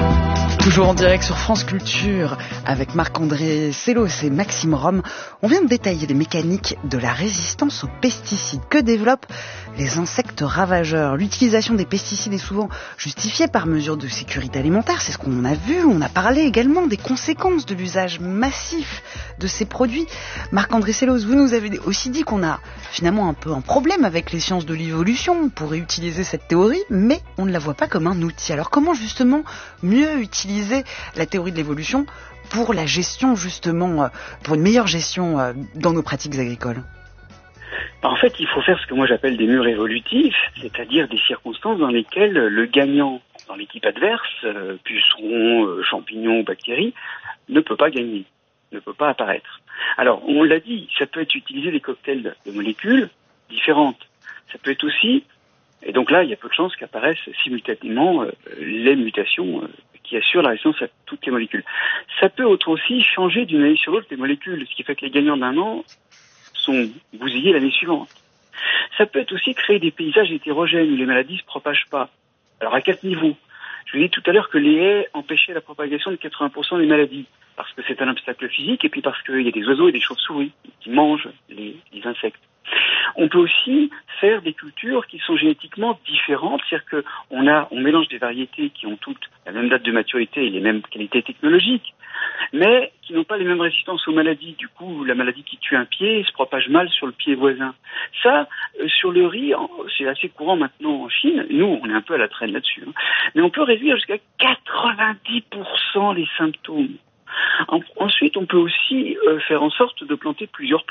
Toujours en direct sur France Culture avec Marc-André Sellos et Maxime Rome. On vient de détailler les mécaniques de la résistance aux pesticides. Que développent les insectes ravageurs? L'utilisation des pesticides est souvent justifiée par mesure de sécurité alimentaire. C'est ce qu'on a vu. On a parlé également des conséquences de l'usage massif de ces produits. Marc-André Sellos, vous nous avez aussi dit qu'on a finalement un peu un problème avec les sciences de l'évolution. On pourrait utiliser cette théorie, mais on ne la voit pas comme un outil. Alors comment justement mieux utiliser la théorie de l'évolution pour la gestion justement, pour une meilleure gestion dans nos pratiques agricoles? En fait, il faut faire ce que moi j'appelle des murs évolutifs, c'est-à-dire des circonstances dans lesquelles le gagnant dans l'équipe adverse, pucerons, champignons ou bactéries, ne peut pas gagner, ne peut pas apparaître. Alors, on l'a dit, ça peut être utilisé des cocktails de molécules différentes. Ça peut être aussi, et donc là, il y a peu de chances qu'apparaissent simultanément les mutations qui assurent la résistance à toutes les molécules. Ça peut aussi changer d'une année sur l'autre les molécules, ce qui fait que les gagnants d'un an sont bousillés l'année suivante. Ça peut être aussi créer des paysages hétérogènes où les maladies ne se propagent pas. Alors à quel niveau? Je vous ai dit tout à l'heure que les haies empêchaient la propagation de 80% des maladies, parce que c'est un obstacle physique et puis parce qu'il y a des oiseaux et des chauves-souris qui mangent les insectes. On peut aussi faire des cultures qui sont génétiquement différentes, c'est-à-dire qu'on mélange des variétés qui ont toutes la même date de maturité et les mêmes qualités technologiques, mais qui n'ont pas les mêmes résistances aux maladies. Du coup, la maladie qui tue un pied se propage mal sur le pied voisin. Ça, sur le riz, c'est assez courant maintenant en Chine. Nous, on est un peu à la traîne là-dessus. Mais on peut réduire jusqu'à 90% les symptômes. Ensuite, on peut aussi faire en sorte de planter plusieurs